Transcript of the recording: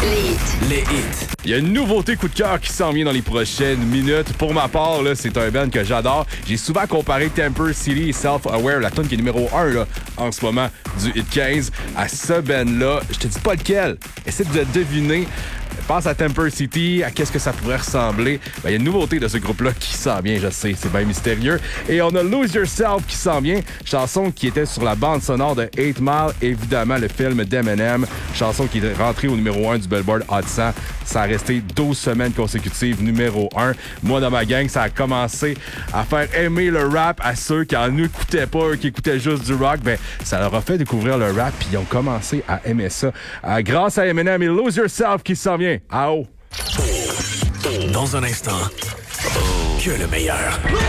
Les hits. Il y a une nouveauté coup de cœur qui s'en vient dans les prochaines minutes. Pour ma part, là, c'est un band que j'adore. J'ai souvent comparé Temper City et Self-Aware, la tune qui est numéro 1 là, en ce moment du Hit 15, à ce band-là. Je te dis pas lequel. Essaie de deviner. Pense à Temper City, à qu'est-ce que ça pourrait ressembler. Il y a une nouveauté de ce groupe-là qui s'en vient, je sais, c'est bien mystérieux. Et on a Lose Yourself qui s'en vient, chanson qui était sur la bande sonore de 8 Mile, évidemment le film d'Eminem, chanson qui est rentrée au numéro 1 du Billboard Hot 100. Ça a resté 12 semaines consécutives numéro 1. Moi, dans ma gang, ça a commencé à faire aimer le rap à ceux qui en écoutaient pas, qui écoutaient juste du rock. Ben, ça leur a fait découvrir le rap, puis ils ont commencé à aimer ça. Grâce à Eminem et Lose Yourself qui s'en vient. Ah oh! Dans un instant, que le meilleur.